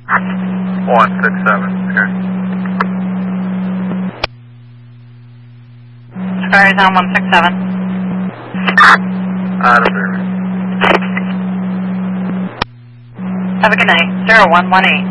167, here. Safari Town 167. Out of there. Have a good night. 0118.